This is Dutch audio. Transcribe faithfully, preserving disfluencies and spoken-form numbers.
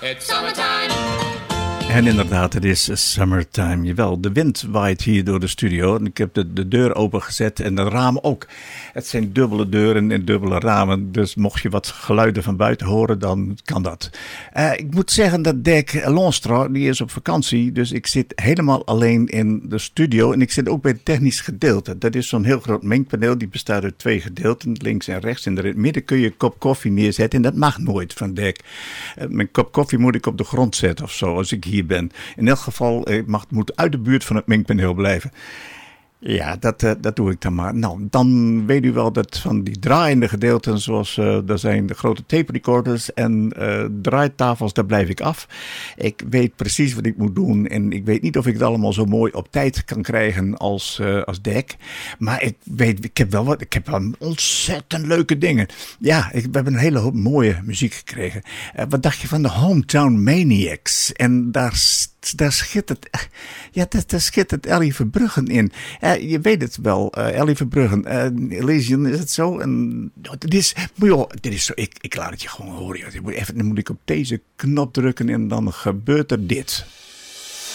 It's summertime. En inderdaad, het is summertime. Jawel, de wind waait hier door de studio. En ik heb de, de deur opengezet en de ramen ook. Het zijn dubbele deuren en dubbele ramen. Dus mocht je wat geluiden van buiten horen, dan kan dat. Uh, ik moet zeggen dat Dirk Lonstra, die is op vakantie. Dus ik zit helemaal alleen in de studio. En ik zit ook bij het technisch gedeelte. Dat is zo'n heel groot mengpaneel. Die bestaat uit twee gedeelten, links en rechts. En in het midden kun je een kop koffie neerzetten. En dat mag nooit van Dirk. Uh, mijn kop koffie moet ik op de grond zetten of zo, als ik hier ben. In elk geval, ik mag, moet uit de buurt van het mengpaneel blijven. Ja, dat, uh, dat doe ik dan maar. Nou, dan weet u wel dat van die draaiende gedeelten, zoals uh, er zijn de grote tape recorders en uh, draaitafels, daar blijf ik af. Ik weet precies wat ik moet doen en ik weet niet of ik het allemaal zo mooi op tijd kan krijgen als, uh, als Dirk. Maar ik weet, ik heb wel wat, ik heb wel ontzettend leuke dingen. Ja, ik, we hebben een hele hoop mooie muziek gekregen. Uh, wat dacht je van de Hometown Maniacs? En daar Daar schittert, ja, daar, daar schittert Ellie Verbruggen in. Uh, je weet het wel, uh, Ellie Verbruggen. Uh, Elysian, is het zo? En, dit is, joh, dit is zo, ik, ik laat het je gewoon horen. Joh. Even, dan moet ik op deze knop drukken en dan gebeurt er dit.